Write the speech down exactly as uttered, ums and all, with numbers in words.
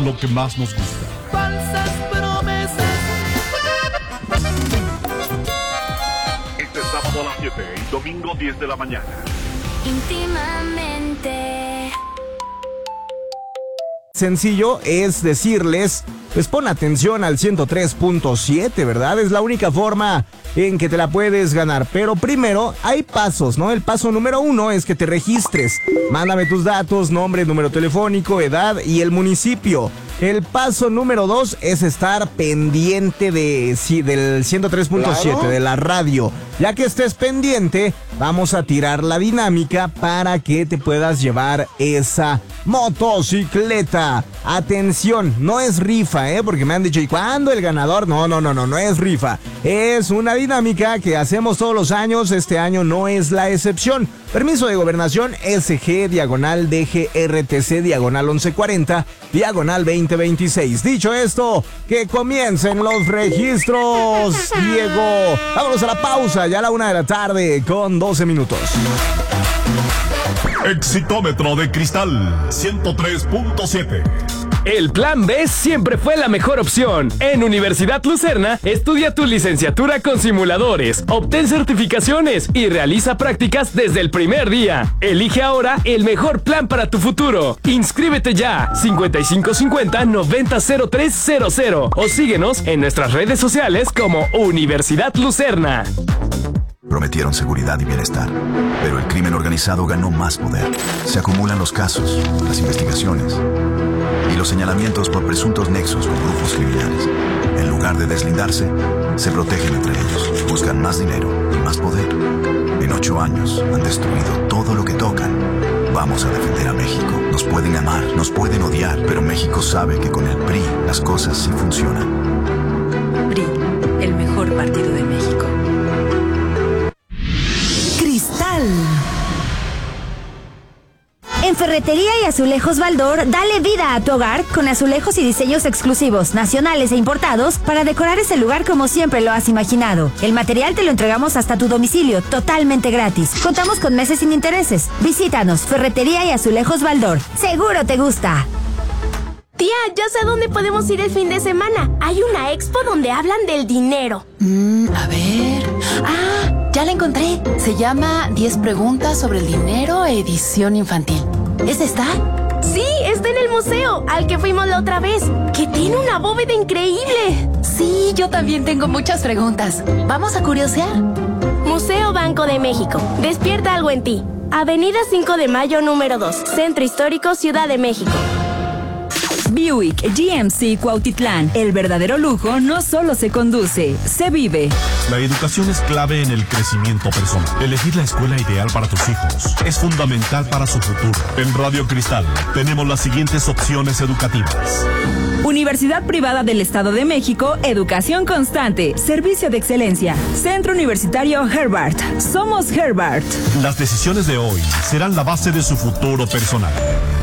lo que más nos gusta. Falsas promesas. Este sábado a las siete y domingo diez de la mañana. Íntimamente. Sencillo es decirles, pues pon atención al ciento tres punto siete, ¿verdad? Es la única forma en que te la puedes ganar. Pero primero hay pasos, ¿no? El paso número uno es que te registres. Mándame tus datos, nombre, número telefónico, edad y el municipio. El paso número dos es estar pendiente de, sí, del ciento tres punto siete, ¿Claro? de la radio. Ya que estés pendiente, vamos a tirar la dinámica para que te puedas llevar esa motocicleta. Atención, no es rifa, ¿eh? Porque me han dicho, ¿y cuándo el ganador? No, no, no, no, no es rifa. Es una dinámica que hacemos todos los años, este año no es la excepción. Permiso de gobernación S G, diagonal D G R T C, diagonal once cuarenta, diagonal veinte veintiséis. Dicho esto, que comiencen los registros, Diego. Vámonos a la pausa, ya a la una de la tarde con doce minutos. Exitómetro de Cristal ciento tres punto siete. El Plan B siempre fue la mejor opción. En Universidad Lucerna, estudia tu licenciatura con simuladores, obtén certificaciones y realiza prácticas desde el primer día. Elige ahora el mejor plan para tu futuro. Inscríbete ya, cincuenta y cinco cincuenta noventa cero tres cero cero, o síguenos en nuestras redes sociales como Universidad Lucerna. Prometieron seguridad y bienestar, pero el crimen organizado ganó más poder. Se acumulan los casos, las investigaciones y los señalamientos por presuntos nexos con grupos criminales. En lugar de deslindarse, se protegen entre ellos, buscan más dinero y más poder. En ocho años han destruido todo lo que tocan. Vamos a defender a México. Nos pueden amar, nos pueden odiar, pero México sabe que con el P R I las cosas sí funcionan. P R I, el mejor partido de México. Cristal. En Ferretería y Azulejos Baldor, dale vida a tu hogar con azulejos y diseños exclusivos, nacionales e importados para decorar ese lugar como siempre lo has imaginado. El material te lo entregamos hasta tu domicilio, totalmente gratis. Contamos con meses sin intereses. Visítanos, Ferretería y Azulejos Baldor. Seguro te gusta. Tía, ya sé a dónde podemos ir el fin de semana. Hay una expo donde hablan del dinero. Mm, a ver... ¡Ah! Ya la encontré. Se llama diez preguntas sobre el dinero, edición infantil. ¿Es esta? Sí, está en el museo, al que fuimos la otra vez, que tiene una bóveda increíble. Sí, yo también tengo muchas preguntas. ¿Vamos a curiosear? Museo Banco de México. Despierta algo en ti. Avenida cinco de mayo, número dos. Centro Histórico, Ciudad de México. Buick G M C Cuautitlán. El verdadero lujo no solo se conduce, se vive. La educación es clave en el crecimiento personal. Elegir la escuela ideal para tus hijos es fundamental para su futuro. En Radio Cristal tenemos las siguientes opciones educativas. Universidad Privada del Estado de México, educación constante, servicio de excelencia. Centro Universitario Herbart. Somos Herbart. Las decisiones de hoy serán la base de su futuro personal.